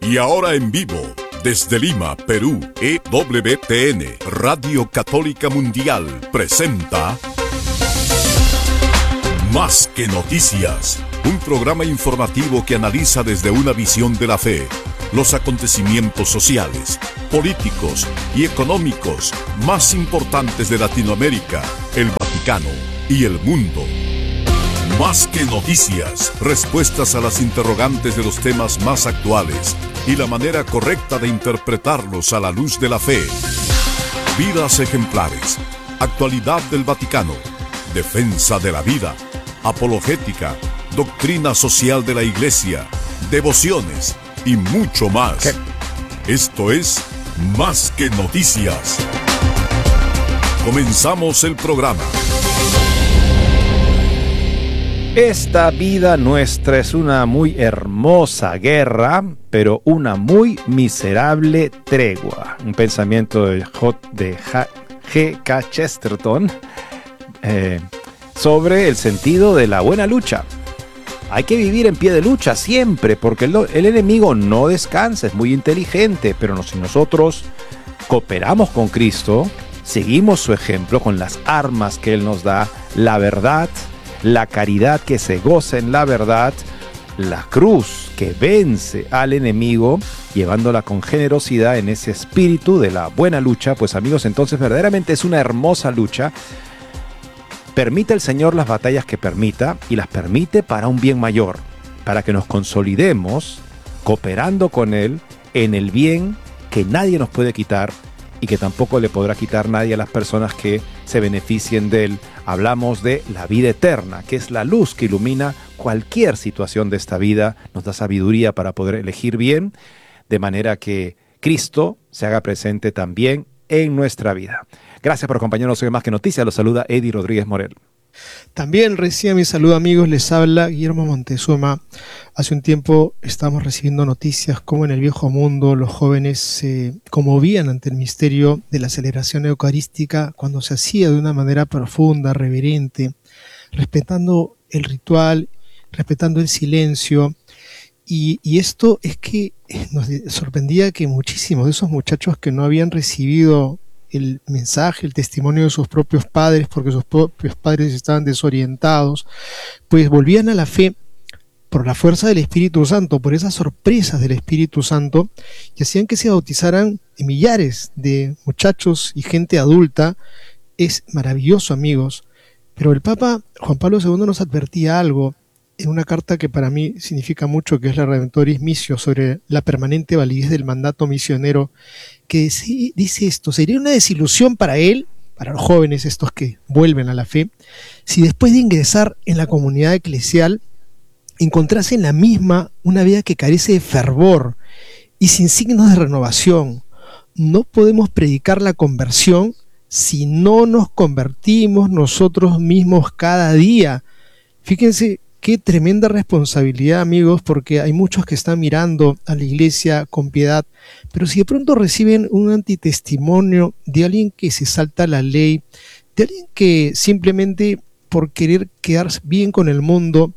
Y ahora en vivo, desde Lima, Perú, EWTN, Radio Católica Mundial, presenta Más que Noticias, un programa informativo que analiza desde una visión de la fe los acontecimientos sociales, políticos y económicos más importantes de Latinoamérica, el Vaticano y el mundo. Más que noticias, respuestas a las interrogantes de los temas más actuales y la manera correcta de interpretarlos a la luz de la fe. Vidas ejemplares, actualidad del Vaticano, defensa de la vida, apologética, doctrina social de la Iglesia, devociones y mucho más. ¿Qué? Esto es Más que Noticias. Comenzamos el programa. Esta vida nuestra es una muy hermosa guerra, pero una muy miserable tregua. Un pensamiento de G.K. Chesterton sobre el sentido de la buena lucha. Hay que vivir en pie de lucha siempre, porque el enemigo no descansa, es muy inteligente, pero si nosotros cooperamos con Cristo, seguimos su ejemplo con las armas que Él nos da, la verdad, la caridad que se goza en la verdad, la cruz que vence al enemigo, llevándola con generosidad en ese espíritu de la buena lucha. Pues amigos, entonces verdaderamente es una hermosa lucha. Permite el Señor las batallas que permita, y las permite para un bien mayor, para que nos consolidemos cooperando con Él en el bien que nadie nos puede quitar y que tampoco le podrá quitar nadie a las personas que se beneficien de Él. Hablamos de la vida eterna, que es la luz que ilumina cualquier situación de esta vida, nos da sabiduría para poder elegir bien, de manera que Cristo se haga presente también en nuestra vida. Gracias por acompañarnos hoy en Más que Noticias. Los saluda Eddie Rodríguez Morel. También reciban mi saludo, amigos. Les habla Guillermo Montezuma. Hace un tiempo estamos recibiendo noticias como en el viejo mundo los jóvenes se conmovían ante el misterio de la celebración eucarística cuando se hacía de una manera profunda, reverente, respetando el ritual, respetando el silencio. Y esto es que nos sorprendía que muchísimos de esos muchachos que no habían recibido el mensaje, el testimonio de sus propios padres, porque sus propios padres estaban desorientados, pues volvían a la fe por la fuerza del Espíritu Santo, por esas sorpresas del Espíritu Santo, y hacían que se bautizaran millares de muchachos y gente adulta. Es maravilloso, amigos. Pero el Papa Juan Pablo II nos advertía algo en una carta que para mí significa mucho, que es la Redemptoris Missio, sobre la permanente validez del mandato misionero, que dice esto: sería una desilusión para él, para los jóvenes estos que vuelven a la fe, si después de ingresar en la comunidad eclesial encontrasen la misma una vida que carece de fervor y sin signos de renovación. No podemos predicar la conversión si no nos convertimos nosotros mismos cada día. Fíjense qué tremenda responsabilidad, amigos, porque hay muchos que están mirando a la iglesia con piedad, pero si de pronto reciben un antitestimonio de alguien que se salta la ley, de alguien que simplemente por querer quedar bien con el mundo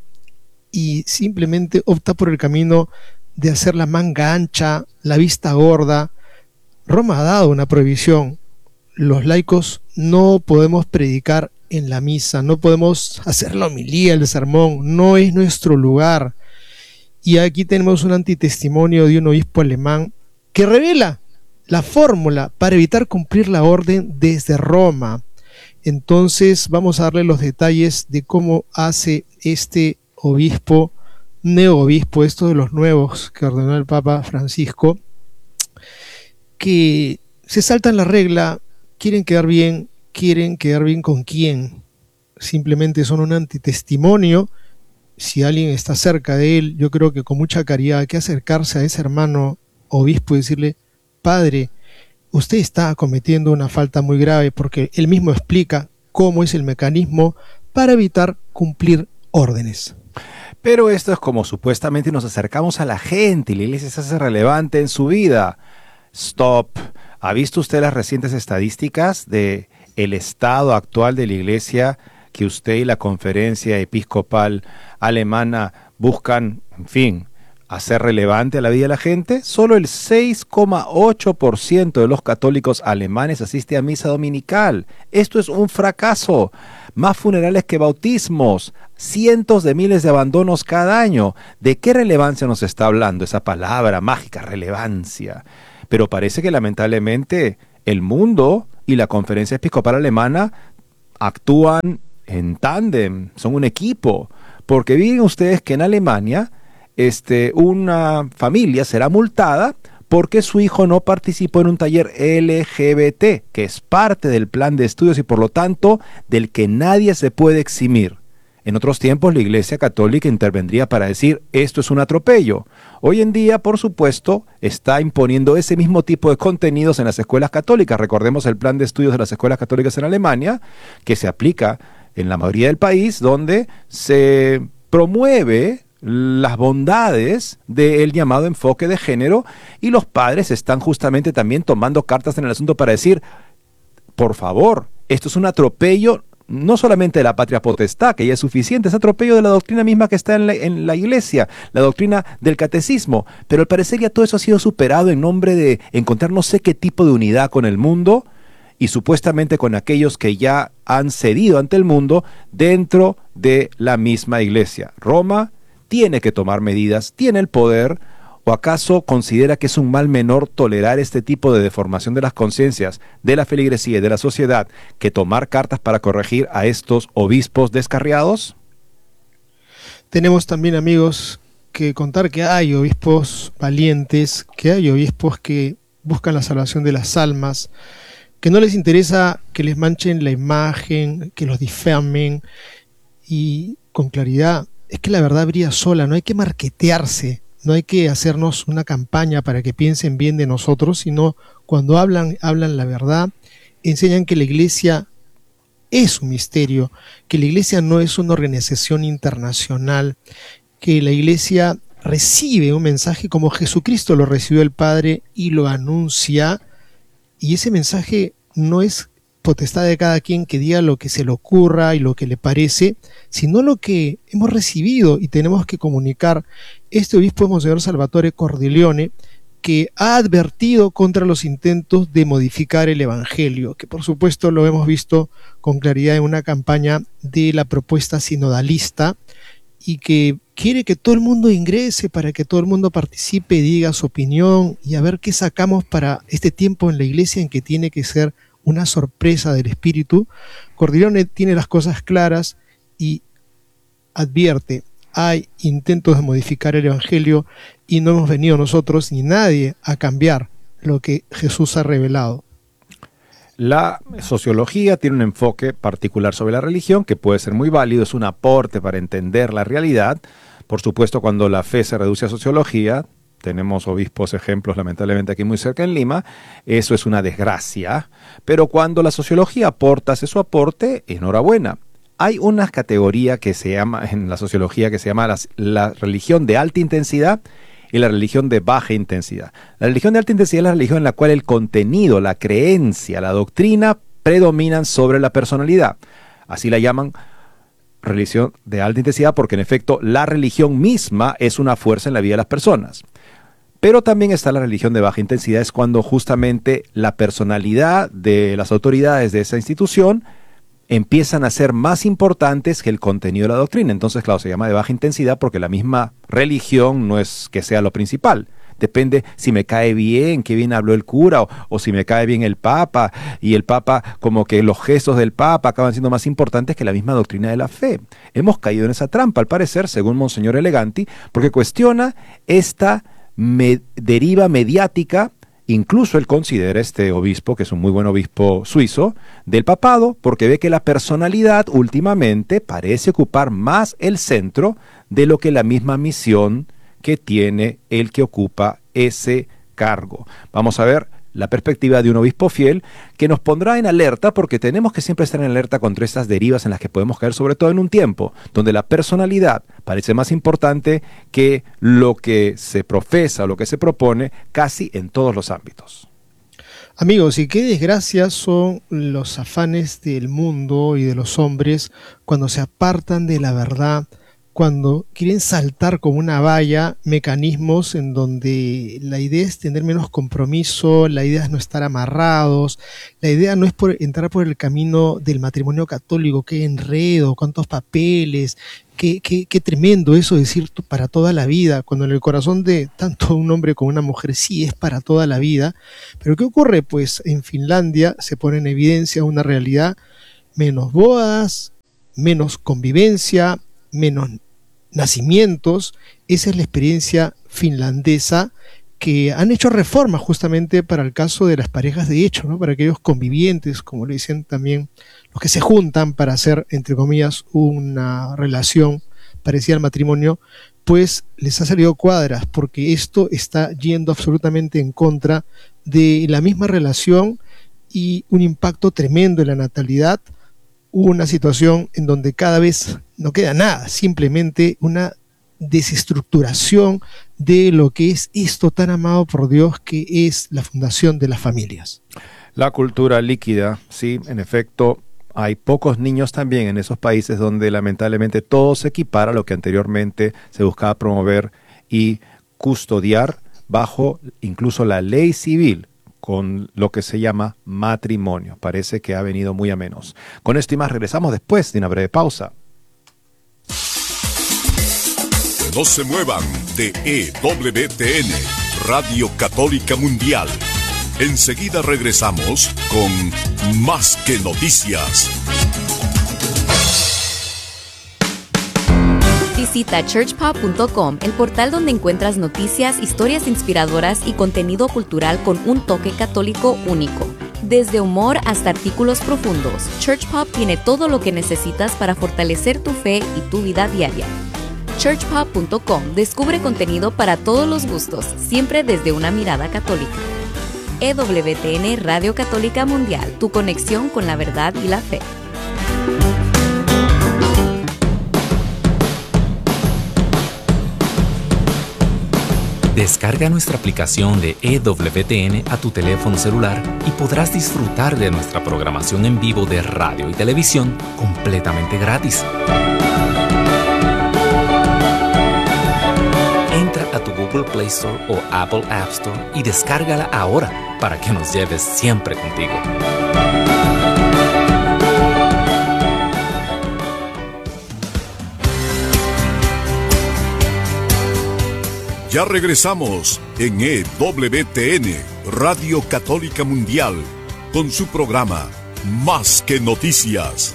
y simplemente opta por el camino de hacer la manga ancha, la vista gorda, Roma ha dado una prohibición. Los laicos no podemos predicar en la misa, no podemos hacer la homilía, el sermón, no es nuestro lugar. Y aquí tenemos un antitestimonio de un obispo alemán que revela la fórmula para evitar cumplir la orden desde Roma. Entonces vamos a darle los detalles de cómo hace este obispo, neoobispo, esto de los nuevos que ordenó el Papa Francisco, que se saltan la regla, quieren quedar bien con quién, simplemente son un antitestimonio. Si alguien está cerca de él, yo creo que con mucha caridad hay que acercarse a ese hermano obispo y decirle: padre, usted está cometiendo una falta muy grave, porque él mismo explica cómo es el mecanismo para evitar cumplir órdenes. Pero esto es como supuestamente nos acercamos a la gente y la iglesia se hace relevante en su vida. Stop. ¿Ha visto usted las recientes estadísticas de el estado actual de la iglesia que usted y la conferencia episcopal alemana buscan, en fin, a ser relevante a la vida de la gente, solo el 6,8% de los católicos alemanes asiste a misa dominical. Esto es un fracaso. Más funerales que bautismos, cientos de miles de abandonos cada año. ¿De qué relevancia nos está hablando esa palabra mágica, relevancia? Pero parece que lamentablemente el mundo y la Conferencia Episcopal Alemana actúan en tándem, son un equipo. Porque miren ustedes que en Alemania una familia será multada porque su hijo no participó en un taller LGBT, que es parte del plan de estudios y por lo tanto del que nadie se puede eximir. En otros tiempos la Iglesia Católica intervendría para decir esto es un atropello. Hoy en día, por supuesto, está imponiendo ese mismo tipo de contenidos en las escuelas católicas. Recordemos el plan de estudios de las escuelas católicas en Alemania, que se aplica en la mayoría del país, donde se promueve las bondades del llamado enfoque de género, y los padres están justamente también tomando cartas en el asunto para decir, por favor, esto es un atropello no solamente de la patria potestad, que ya es suficiente, es atropello de la doctrina misma que está en la iglesia, la doctrina del catecismo, pero al parecer ya todo eso ha sido superado en nombre de encontrar no sé qué tipo de unidad con el mundo y supuestamente con aquellos que ya han cedido ante el mundo dentro de la misma iglesia. Roma tiene que tomar medidas, tiene el poder, ¿o acaso considera que es un mal menor tolerar este tipo de deformación de las conciencias de la feligresía y de la sociedad que tomar cartas para corregir a estos obispos descarriados? Tenemos también, amigos, que contar que hay obispos valientes, que hay obispos que buscan la salvación de las almas, que no les interesa que les manchen la imagen, que los difamen, y con claridad, es que la verdad brilla sola, no hay que marketearse, no hay que hacernos una campaña para que piensen bien de nosotros, sino cuando hablan la verdad, enseñan que la iglesia es un misterio, que la iglesia no es una organización internacional, que la iglesia recibe un mensaje como Jesucristo lo recibió el Padre y lo anuncia, y ese mensaje no es potestad de cada quien que diga lo que se le ocurra y lo que le parece, sino lo que hemos recibido y tenemos que comunicar. Este obispo es Monseñor Salvatore Cordileone, que ha advertido contra los intentos de modificar el Evangelio, que por supuesto lo hemos visto con claridad en una campaña de la propuesta sinodalista, y que quiere que todo el mundo ingrese para que todo el mundo participe, diga su opinión y a ver qué sacamos para este tiempo en la iglesia en que tiene que ser una sorpresa del Espíritu. Cordileone tiene las cosas claras y advierte, hay intentos de modificar el Evangelio y no hemos venido nosotros ni nadie a cambiar lo que Jesús ha revelado. La sociología tiene un enfoque particular sobre la religión que puede ser muy válido, es un aporte para entender la realidad. Por supuesto, cuando la fe se reduce a sociología, tenemos obispos ejemplos lamentablemente aquí muy cerca en Lima, eso es una desgracia, pero cuando la sociología hace su aporte, enhorabuena. Hay una categoría que se llama en la sociología que se llama la religión de alta intensidad y la religión de baja intensidad. La religión de alta intensidad es la religión en la cual el contenido, la creencia, la doctrina predominan sobre la personalidad. Así la llaman religión de alta intensidad porque en efecto la religión misma es una fuerza en la vida de las personas. Pero también está la religión de baja intensidad, es cuando justamente la personalidad de las autoridades de esa institución empiezan a ser más importantes que el contenido de la doctrina. Entonces, claro, se llama de baja intensidad porque la misma religión no es que sea lo principal. Depende si me cae bien, qué bien habló el cura, o si me cae bien el Papa, y el Papa, como que los gestos del Papa acaban siendo más importantes que la misma doctrina de la fe. Hemos caído en esa trampa, al parecer, según Monseñor Eleganti, porque cuestiona esta deriva mediática. Incluso él considera, este obispo, que es un muy buen obispo suizo, del papado, porque ve que la personalidad últimamente parece ocupar más el centro de lo que la misma misión que tiene el que ocupa ese cargo. Vamos a ver la perspectiva de un obispo fiel que nos pondrá en alerta, porque tenemos que siempre estar en alerta contra estas derivas en las que podemos caer, sobre todo en un tiempo donde la personalidad parece más importante que lo que se profesa o lo que se propone casi en todos los ámbitos. Amigos, y qué desgracia son los afanes del mundo y de los hombres cuando se apartan de la verdad cuando quieren saltar como una valla mecanismos en donde la idea es tener menos compromiso, la idea es no estar amarrados, la idea no es entrar por el camino del matrimonio católico, qué enredo, cuántos papeles, qué tremendo eso decir para toda la vida, cuando en el corazón de tanto un hombre como una mujer sí es para toda la vida. Pero ¿qué ocurre? Pues en Finlandia se pone en evidencia una realidad: menos bodas, menos convivencia, menos nacimientos. Esa es la experiencia finlandesa, que han hecho reformas justamente para el caso de las parejas de hecho, ¿no? Para aquellos convivientes, como le dicen también, los que se juntan para hacer, entre comillas, una relación parecida al matrimonio, pues les ha salido cuadras, porque esto está yendo absolutamente en contra de la misma relación y un impacto tremendo en la natalidad. Una situación en donde cada vez no queda nada, simplemente una desestructuración de lo que es esto tan amado por Dios, que es la fundación de las familias. La cultura líquida, sí, en efecto, hay pocos niños también en esos países donde lamentablemente todo se equipara a lo que anteriormente se buscaba promover y custodiar bajo incluso la ley civil, con lo que se llama matrimonio. Parece que ha venido muy a menos. Con esto y más regresamos después de una breve pausa. No se muevan de EWTN, Radio Católica Mundial. Enseguida regresamos con Más que Noticias. Visita churchpop.com, el portal donde encuentras noticias, historias inspiradoras y contenido cultural con un toque católico único. Desde humor hasta artículos profundos, Churchpop tiene todo lo que necesitas para fortalecer tu fe y tu vida diaria. churchpop.com descubre contenido para todos los gustos, siempre desde una mirada católica. EWTN Radio Católica Mundial, tu conexión con la verdad y la fe. Descarga nuestra aplicación de EWTN a tu teléfono celular y podrás disfrutar de nuestra programación en vivo de radio y televisión completamente gratis. Entra a tu Google Play Store o Apple App Store y descárgala ahora para que nos lleves siempre contigo. Ya regresamos en EWTN, Radio Católica Mundial, con su programa Más que Noticias.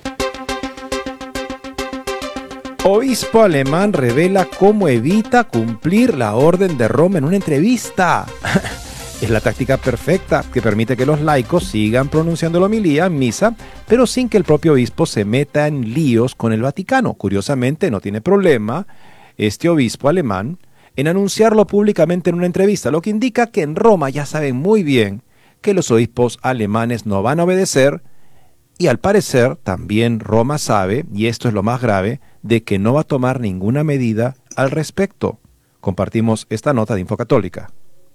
Obispo alemán revela cómo evita cumplir la orden de Roma en una entrevista. Es la táctica perfecta que permite que los laicos sigan pronunciando la homilía en misa, pero sin que el propio obispo se meta en líos con el Vaticano. Curiosamente, no tiene problema este obispo alemán en anunciarlo públicamente en una entrevista, lo que indica que en Roma ya saben muy bien que los obispos alemanes no van a obedecer, y al parecer también Roma sabe, y esto es lo más grave, de que no va a tomar ninguna medida al respecto. Compartimos esta nota de Infocatólica.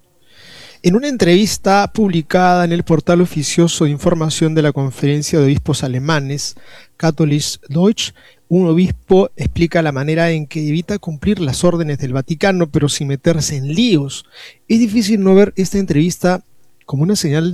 En una entrevista publicada en el portal oficioso de información de la Conferencia de Obispos Alemanes, Catholisch Deutsch, un obispo explica la manera en que evita cumplir las órdenes del Vaticano, pero sin meterse en líos. Es difícil no ver esta entrevista como una señal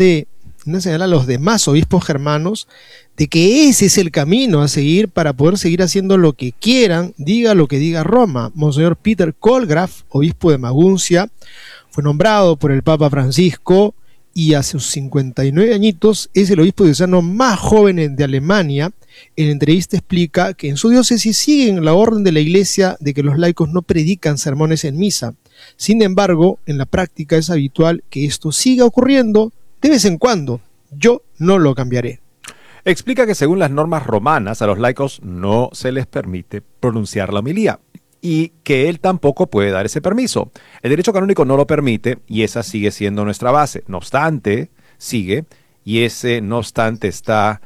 a los demás obispos germanos de que ese es el camino a seguir para poder seguir haciendo lo que quieran, diga lo que diga Roma. Monseñor Peter Kohlgraf, obispo de Maguncia, fue nombrado por el Papa Francisco y a sus 59 añitos es el obispo diocesano más joven de Alemania. En la entrevista explica que en su diócesis siguen la orden de la Iglesia de que los laicos no predican sermones en misa. Sin embargo, en la práctica es habitual que esto siga ocurriendo de vez en cuando. Yo no lo cambiaré. Explica que según las normas romanas a los laicos no se les permite pronunciar la homilía y que él tampoco puede dar ese permiso. El derecho canónico no lo permite y esa sigue siendo nuestra base. No obstante, sigue, y ese no obstante está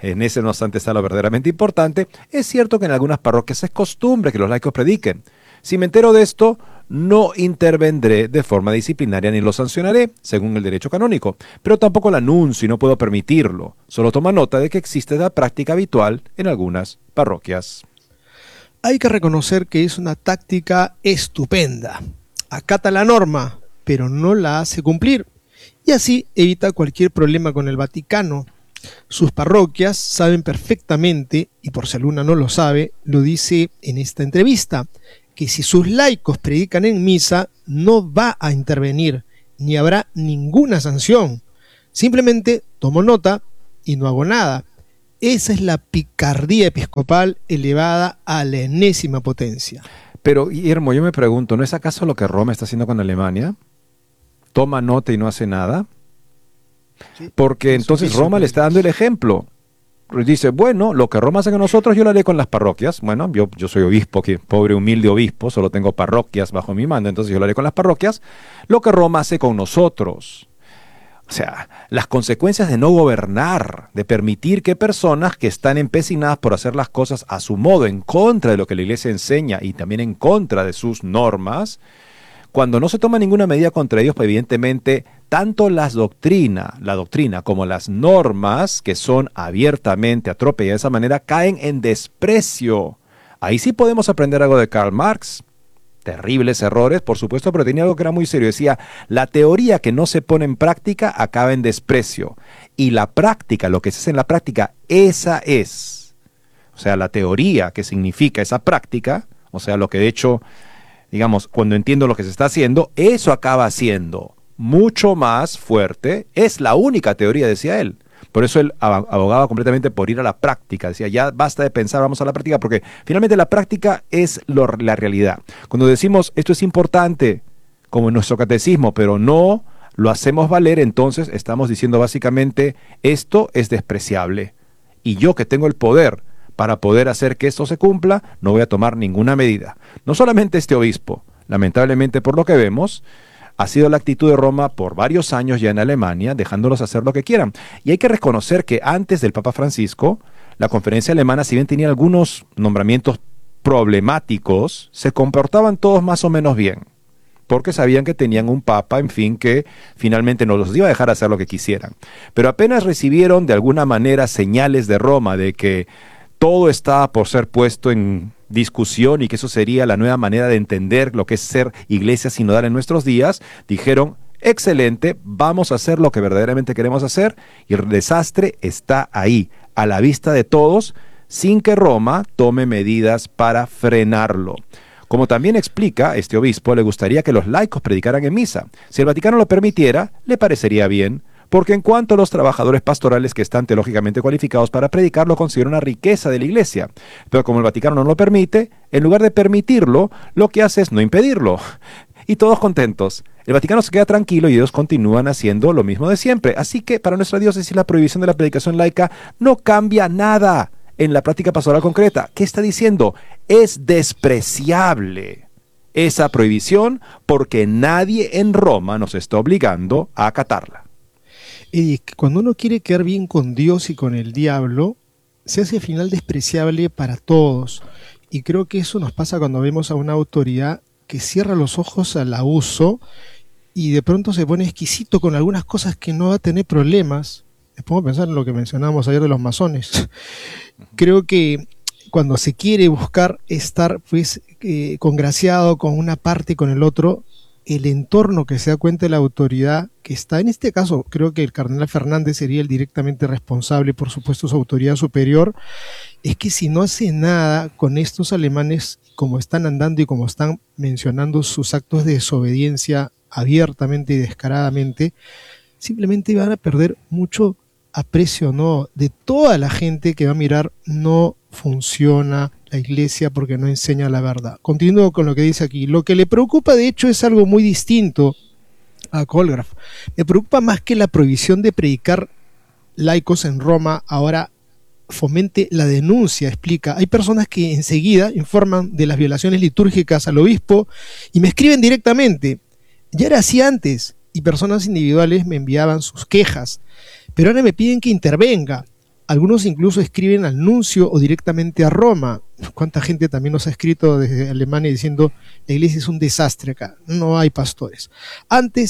lo verdaderamente importante. Es cierto que en algunas parroquias es costumbre que los laicos prediquen. Si me entero de esto, no intervendré de forma disciplinaria ni lo sancionaré, según el derecho canónico, pero tampoco lo anuncio y no puedo permitirlo. Solo toma nota de que existe la práctica habitual en algunas parroquias. Hay que reconocer que es una táctica estupenda. Acata la norma, pero no la hace cumplir. Y así evita cualquier problema con el Vaticano. Sus parroquias saben perfectamente, y por si alguna no lo sabe, lo dice en esta entrevista, que si sus laicos predican en misa, no va a intervenir, ni habrá ninguna sanción. Simplemente tomo nota y no hago nada. Esa es la picardía episcopal elevada a la enésima potencia. Pero, Guillermo, yo me pregunto, ¿no es acaso lo que Roma está haciendo con Alemania? ¿Toma nota y no hace nada? Sí, porque entonces Roma le está dando el ejemplo. Dice, bueno, lo que Roma hace con nosotros yo lo haré con las parroquias. Bueno, yo soy obispo, que pobre humilde obispo, solo tengo parroquias bajo mi mando, entonces yo lo haré con las parroquias. Lo que Roma hace con nosotros. O sea, las consecuencias de no gobernar, de permitir que personas que están empecinadas por hacer las cosas a su modo, en contra de lo que la Iglesia enseña y también en contra de sus normas, cuando no se toma ninguna medida contra ellos, pues evidentemente tanto la doctrina como las normas, que son abiertamente atropelladas de esa manera, caen en desprecio. Ahí sí podemos aprender algo de Karl Marx. Terribles errores, por supuesto, pero tenía algo que era muy serio. Decía, la teoría que no se pone en práctica acaba en desprecio. Y la práctica, lo que se hace en la práctica, esa es. O sea, la teoría que significa esa práctica, o sea, lo que de hecho, digamos, cuando entiendo lo que se está haciendo, eso acaba siendo mucho más fuerte. Es la única teoría, decía él. Por eso él abogaba completamente por ir a la práctica. Decía, ya basta de pensar, vamos a la práctica, porque finalmente la práctica es la realidad. Cuando decimos, esto es importante, como en nuestro catecismo, pero no lo hacemos valer, entonces estamos diciendo básicamente, esto es despreciable. Y yo que tengo el poder para poder hacer que esto se cumpla, no voy a tomar ninguna medida. No solamente este obispo, lamentablemente por lo que vemos, ha sido la actitud de Roma por varios años ya en Alemania, dejándolos hacer lo que quieran. Y hay que reconocer que antes del Papa Francisco, la conferencia alemana, si bien tenía algunos nombramientos problemáticos, se comportaban todos más o menos bien, porque sabían que tenían un papa, en fin, que finalmente no los iba a dejar hacer lo que quisieran. Pero apenas recibieron de alguna manera señales de Roma de que todo estaba por ser puesto en discusión y que eso sería la nueva manera de entender lo que es ser iglesia sinodal en nuestros días, dijeron, excelente, vamos a hacer lo que verdaderamente queremos hacer, y el desastre está ahí, a la vista de todos, sin que Roma tome medidas para frenarlo. Como también explica este obispo, le gustaría que los laicos predicaran en misa. Si el Vaticano lo permitiera, le parecería bien, porque en cuanto a los trabajadores pastorales que están teológicamente cualificados para predicar, lo considera una riqueza de la Iglesia. Pero como el Vaticano no lo permite, en lugar de permitirlo, lo que hace es no impedirlo. Y todos contentos. El Vaticano se queda tranquilo y ellos continúan haciendo lo mismo de siempre. Así que para nuestra diócesis la prohibición de la predicación laica no cambia nada en la práctica pastoral concreta. ¿Qué está diciendo? Es despreciable esa prohibición porque nadie en Roma nos está obligando a acatarla. Y cuando uno quiere quedar bien con Dios y con el diablo, se hace al final despreciable para todos. Y creo que eso nos pasa cuando vemos a una autoridad que cierra los ojos al abuso y de pronto se pone exquisito con algunas cosas que no va a tener problemas. Me pongo a pensar en lo que mencionábamos ayer de los masones. Creo que cuando se quiere buscar estar pues congraciado con una parte y con el otro, el entorno que se da cuenta de la autoridad que está, en este caso creo que el cardenal Fernández sería el directamente responsable, por supuesto su autoridad superior, es que si no hace nada con estos alemanes como están andando y como están mencionando sus actos de desobediencia abiertamente y descaradamente, simplemente van a perder mucho aprecio, ¿no?, de toda la gente que va a mirar. No funciona la iglesia porque no enseña la verdad. Continúo con lo que dice aquí. Lo que le preocupa de hecho es algo muy distinto a Kohlgraf. Me preocupa más que la prohibición de predicar laicos en Roma ahora fomente la denuncia. Explica, hay personas que enseguida informan de las violaciones litúrgicas al obispo y me escriben directamente. Ya era así antes y personas individuales me enviaban sus quejas, pero ahora me piden que intervenga. Algunos incluso escriben al nuncio o directamente a Roma. ¿Cuánta gente también nos ha escrito desde Alemania diciendo la iglesia es un desastre acá, no hay pastores? Antes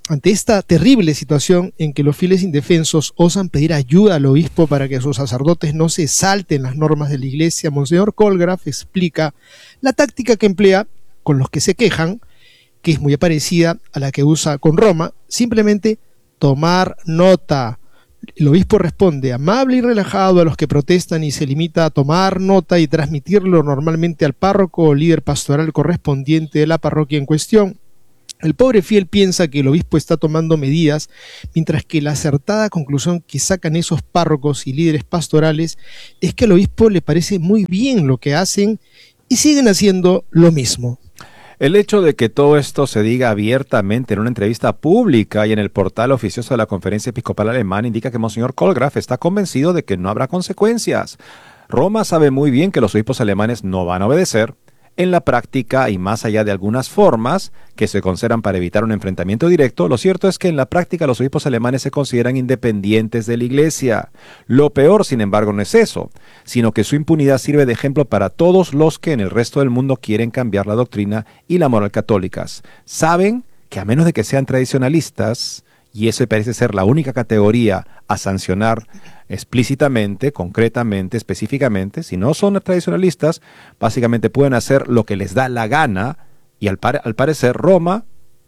ante esta terrible situación en que los fieles indefensos osan pedir ayuda al obispo para que sus sacerdotes no se salten las normas de la iglesia, Monseñor Colgraf explica la táctica que emplea con los que se quejan, que es muy parecida a la que usa con Roma, simplemente tomar nota. El obispo responde amable y relajado a los que protestan y se limita a tomar nota y transmitirlo normalmente al párroco o líder pastoral correspondiente de la parroquia en cuestión. El pobre fiel piensa que el obispo está tomando medidas, mientras que la acertada conclusión que sacan esos párrocos y líderes pastorales es que al obispo le parece muy bien lo que hacen y siguen haciendo lo mismo. El hecho de que todo esto se diga abiertamente en una entrevista pública y en el portal oficioso de la Conferencia Episcopal Alemana indica que Monseñor Colgraf está convencido de que no habrá consecuencias. Roma sabe muy bien que los obispos alemanes no van a obedecer. En la práctica, y más allá de algunas formas que se consideran para evitar un enfrentamiento directo, lo cierto es que en la práctica los obispos alemanes se consideran independientes de la Iglesia. Lo peor, sin embargo, no es eso, sino que su impunidad sirve de ejemplo para todos los que en el resto del mundo quieren cambiar la doctrina y la moral católicas. Saben que a menos de que sean tradicionalistas, y eso parece ser la única categoría a sancionar explícitamente, concretamente, específicamente, si no son tradicionalistas, básicamente pueden hacer lo que les da la gana y al parecer Roma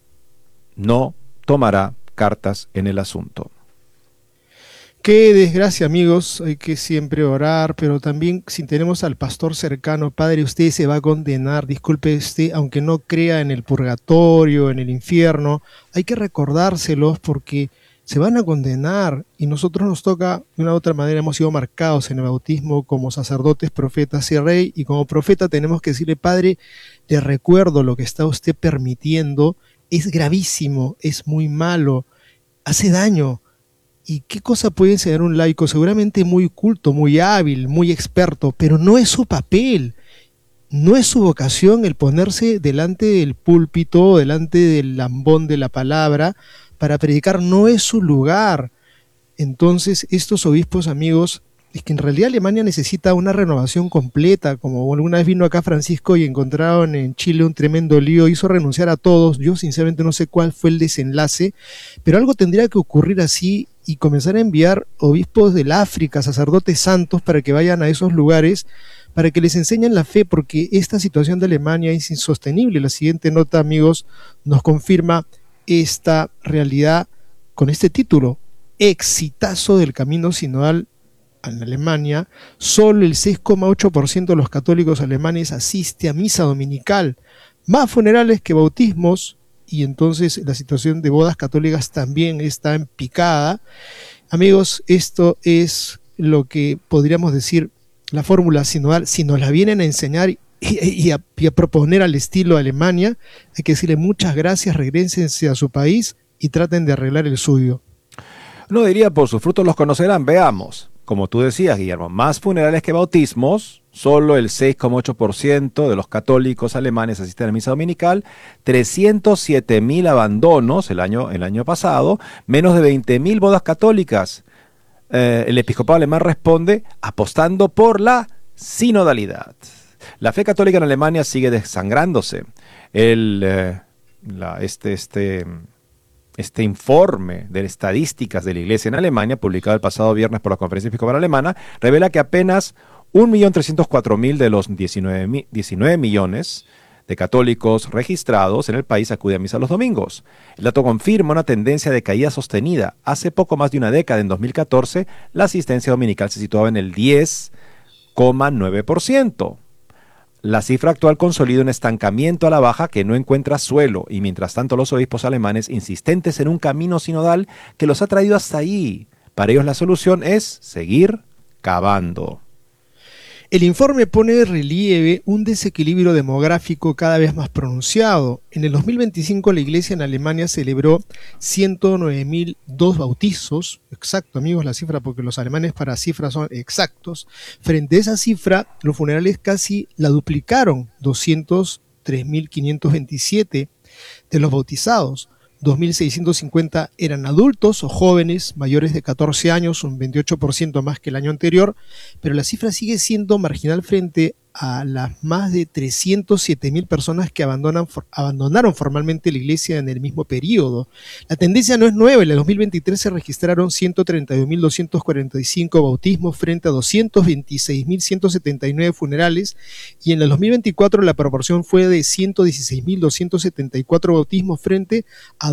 no tomará cartas en el asunto. Qué desgracia, amigos, hay que siempre orar, pero también si tenemos al pastor cercano, padre, usted se va a condenar, disculpe usted, aunque no crea en el purgatorio, en el infierno, hay que recordárselos porque se van a condenar y nosotros nos toca, de una u otra manera hemos sido marcados en el bautismo como sacerdotes, profetas y rey, y como profeta tenemos que decirle, padre, le recuerdo lo que está usted permitiendo, es gravísimo, es muy malo, hace daño. ¿Y qué cosa puede enseñar un laico? Seguramente muy culto, muy hábil, muy experto, pero no es su papel, no es su vocación el ponerse delante del púlpito, delante del lambón de la palabra, para predicar, no es su lugar. Entonces, estos obispos, amigos, es que en realidad Alemania necesita una renovación completa, como alguna vez vino acá Francisco y encontraron en Chile un tremendo lío, hizo renunciar a todos, yo sinceramente no sé cuál fue el desenlace, pero algo tendría que ocurrir así y comenzar a enviar obispos del África, sacerdotes santos, para que vayan a esos lugares, para que les enseñen la fe, porque esta situación de Alemania es insostenible. La siguiente nota, amigos, nos confirma esta realidad con este título, exitazo del camino sinodal en Alemania. Solo el 6,8% de los católicos alemanes asiste a misa dominical, más funerales que bautismos, y entonces la situación de bodas católicas también está en picada. Amigos, esto es lo que podríamos decir la fórmula sinodal. Si nos la vienen a enseñar y a proponer al estilo Alemania, hay que decirle muchas gracias, regrésense a su país y traten de arreglar el suyo. No diría por sus frutos los conocerán, veamos. Como tú decías, Guillermo, más funerales que bautismos, solo el 6,8% de los católicos alemanes asisten a misa dominical, 307.000 abandonos el año pasado, menos de 20.000 bodas católicas. El episcopado alemán responde apostando por la sinodalidad. La fe católica en Alemania sigue desangrándose. Este informe de estadísticas de la Iglesia en Alemania, publicado el pasado viernes por la Conferencia Episcopal Alemana, revela que apenas 1.304.000 de los 19 millones de católicos registrados en el país acuden a misa los domingos. El dato confirma una tendencia de caída sostenida. Hace poco más de una década, en 2014, la asistencia dominical se situaba en el 10,9%. La cifra actual consolida un estancamiento a la baja que no encuentra suelo, y mientras tanto los obispos alemanes insistentes en un camino sinodal que los ha traído hasta ahí. Para ellos la solución es seguir cavando. El informe pone de relieve un desequilibrio demográfico cada vez más pronunciado. En el 2025 la Iglesia en Alemania celebró 109.002 bautizos, exacto amigos la cifra porque los alemanes para cifras son exactos. Frente a esa cifra, los funerales casi la duplicaron, 203.527 de los bautizados. 2.650 eran adultos o jóvenes mayores de 14 años, un 28% más que el año anterior, pero la cifra sigue siendo marginal frente a las más de 307.000 personas que abandonaron formalmente la iglesia en el mismo periodo. La tendencia no es nueva. En el 2023 se registraron 132.245 bautismos frente a 226.179 funerales, y en el 2024 la proporción fue de 116.274 bautismos frente a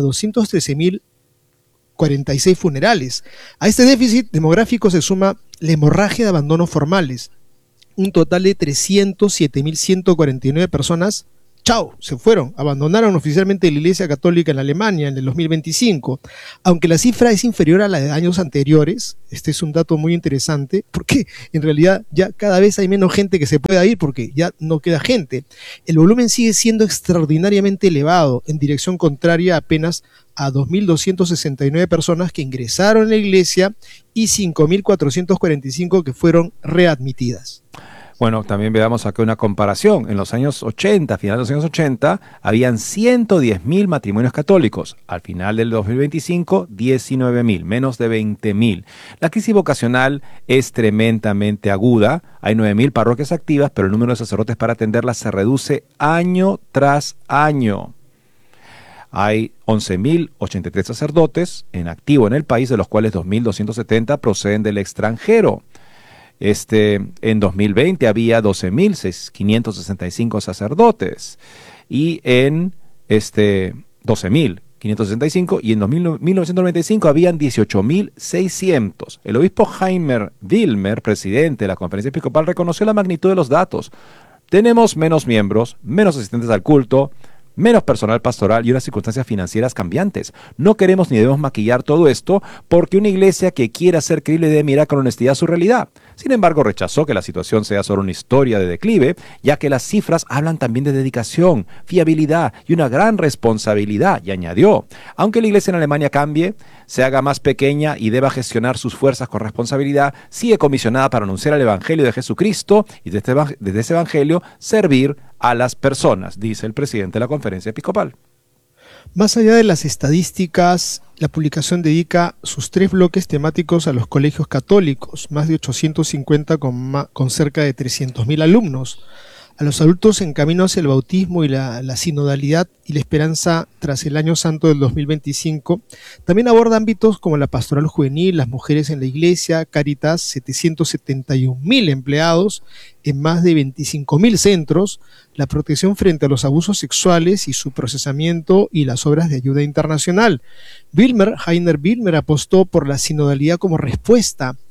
213.046 funerales. A este déficit demográfico se suma la hemorragia de abandonos formales. Un total de 307.149 personas, se fueron, abandonaron oficialmente la Iglesia Católica en Alemania en el 2025. Aunque la cifra es inferior a la de años anteriores, este es un dato muy interesante, porque en realidad ya cada vez hay menos gente que se pueda ir porque ya no queda gente. El volumen sigue siendo extraordinariamente elevado, en dirección contraria apenas a 2.269 personas que ingresaron en la iglesia y 5.445 que fueron readmitidas. Bueno, también veamos acá una comparación. En los años 80, finales de los años 80, habían 110.000 matrimonios católicos. Al final del 2025, 19.000, menos de 20.000. La crisis vocacional es tremendamente aguda. Hay 9.000 parroquias activas, pero el número de sacerdotes para atenderlas se reduce año tras año. Hay 11.083 sacerdotes en activo en el país, de los cuales 2.270 proceden del extranjero. En 2020 había 12.565 sacerdotes y en 12.565, y en 1995 habían 18.600. El obispo Heiner Wilmer, presidente de la Conferencia Episcopal, reconoció la magnitud de los datos. Tenemos menos miembros, menos asistentes al culto, menos personal pastoral y unas circunstancias financieras cambiantes. No queremos ni debemos maquillar todo esto, porque una iglesia que quiera ser creíble debe mirar con honestidad su realidad. Sin embargo, rechazó que la situación sea solo una historia de declive, ya que las cifras hablan también de dedicación, fiabilidad y una gran responsabilidad. Y añadió, aunque la iglesia en Alemania cambie, se haga más pequeña y deba gestionar sus fuerzas con responsabilidad, sigue comisionada para anunciar el Evangelio de Jesucristo y desde ese Evangelio servir a las personas, dice el presidente de la Conferencia Episcopal. Más allá de las estadísticas, la publicación dedica sus 3 bloques temáticos a los colegios católicos, más de 850 con cerca de 300.000 alumnos, a los adultos en camino hacia el bautismo y la sinodalidad y la esperanza tras el Año Santo del 2025. También aborda ámbitos como la pastoral juvenil, las mujeres en la iglesia, Cáritas, 771.000 empleados en más de 25.000 centros, la protección frente a los abusos sexuales y su procesamiento y las obras de ayuda internacional. Heiner Wilmer apostó por la sinodalidad como respuesta